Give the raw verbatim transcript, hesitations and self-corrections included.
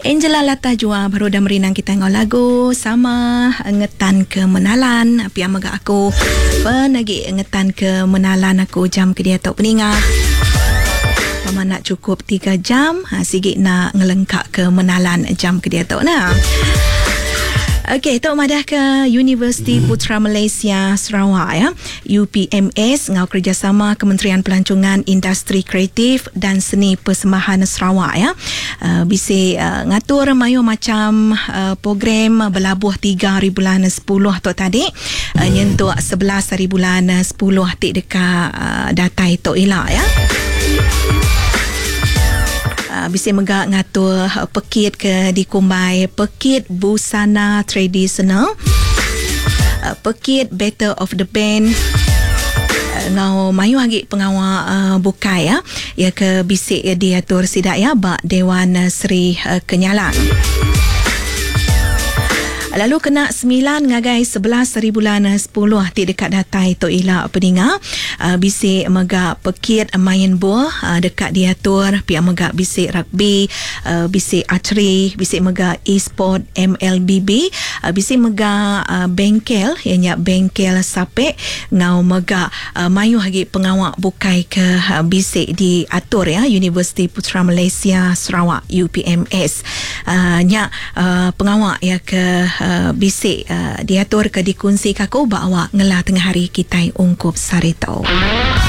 Angela Lata jua baru dah merinang kita ngau lagu sama ngetan ke menalan api amaga aku penagi ngetan ke menalan aku jam ke dia tok peningat pama nak cukup tiga jam ha, sigit nak ngelengkak ke menalan jam ke dia tok nah. Okey, tok madah ke Universiti Putra Malaysia Sarawak ya. U P M S ngau kerjasama Kementerian Pelancongan Industri Kreatif dan Seni Persembahan Sarawak ya. Uh, bisi uh, ngatur mayu macam uh, program berlabuh tiga hari bulan sepuluh tok tadi. Uh, nyentuh sebelas hari bulan sepuluh tik dekat uh, datai tok elak ya. Uh, bisa megak ngatur uh, pekit ke dikumbai pekit busana tradisional uh, pekit Battle of the Band uh, ngau mayu lagi pengawal uh, bukai ya ya ke bisik ya, diatur sidak ya bak Dewan uh, Seri uh, Kenyalang. Lalu kena sembilan ngagai sebelas hari bulan sepuluh di dekat datai Tok Elak Peninga uh, bisik megak pekit main bola uh, dekat diatur pihak megak bisik rugby uh, bisik archery bisik megak e-sport M L B B uh, bisik megak uh, bengkel ianya bengkel sapek ngau megak uh, mayu lagi pengawak bukai ke uh, bisik diatur ya Universiti Putra Malaysia Sarawak U P M S uh, nya uh, pengawak ya ke Uh, bisik uh, diatur ke dikongsi kaku bawa ngelah tengah hari kita ungkup sarito.